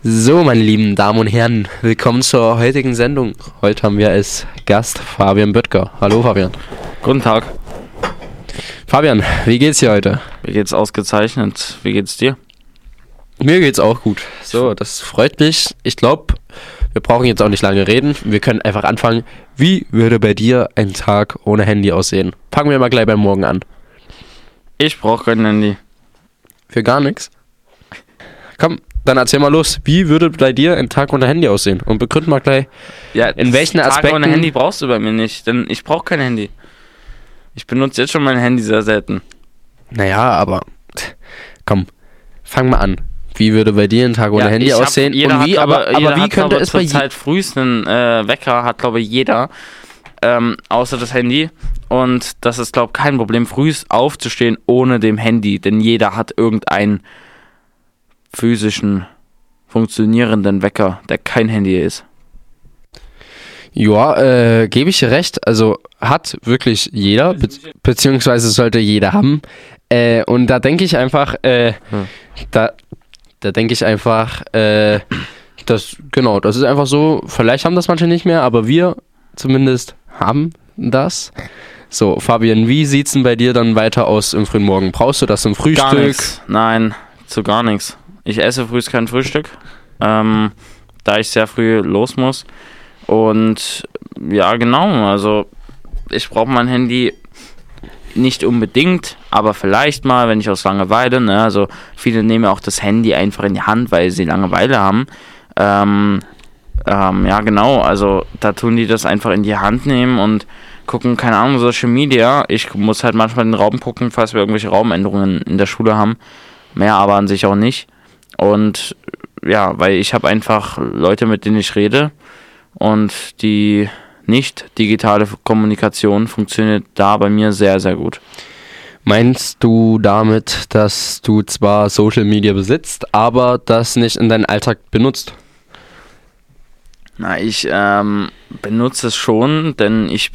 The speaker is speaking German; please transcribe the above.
So, meine lieben Damen und Herren, willkommen zur heutigen Sendung. Heute haben wir als Gast Fabian Böttger. Hallo Fabian. Guten Tag. Fabian, wie geht's dir heute? Mir geht's ausgezeichnet. Wie geht's dir? Mir geht's auch gut. So, das freut mich. Ich glaube, wir brauchen jetzt auch nicht lange reden. Wir können einfach anfangen. Wie würde bei dir ein Tag ohne Handy aussehen? Fangen wir mal gleich beim Morgen an. Ich brauche kein Handy. Für gar nichts? Komm, dann erzähl mal los. Wie würde bei dir ein Tag ohne Handy aussehen? Und begründ mal gleich, Ja, in welchen Tage Aspekten... ohne Handy brauchst du bei mir nicht, denn ich brauche kein Handy. Ich benutze jetzt schon mein Handy sehr selten. Naja, aber... Komm, fang mal an. Wie würde bei dir ein Tag ohne Handy aussehen? Und wie, aber wie könnte es bei dir... Zeit frühest einen Wecker hat, glaube ich, jeder. Außer das Handy. Und das ist, glaube ich, kein Problem, frühest aufzustehen ohne dem Handy. Denn jeder hat irgendeinen physischen, funktionierenden Wecker, der kein Handy ist. Ja, gebe ich dir recht. Also hat wirklich jeder, beziehungsweise sollte jeder haben. Und da denke ich einfach, das ist einfach so, vielleicht haben das manche nicht mehr, aber wir zumindest haben das. So, Fabian, wie sieht's denn bei dir dann weiter aus im frühen Morgen? Brauchst du das zum Frühstück? Gar nichts. Nein, zu gar nichts. Ich esse früh kein Frühstück, da ich sehr früh los muss. Und ja, genau, also ich brauche mein Handy nicht unbedingt, aber vielleicht mal, wenn ich aus Langeweile, ne, also viele nehmen ja auch das Handy einfach in die Hand, weil sie Langeweile haben. Ja, genau, also da tun die das einfach in die Hand nehmen und gucken, keine Ahnung, Social Media. Ich muss halt manchmal in den Raum gucken, falls wir irgendwelche Raumänderungen in der Schule haben. Mehr aber an sich auch nicht. Und ja, weil ich habe einfach Leute, mit denen ich rede und die nicht digitale Kommunikation funktioniert da bei mir sehr, sehr gut. Meinst du damit, dass du zwar Social Media besitzt, aber das nicht in deinen Alltag benutzt? Na, ich benutze es schon, denn ich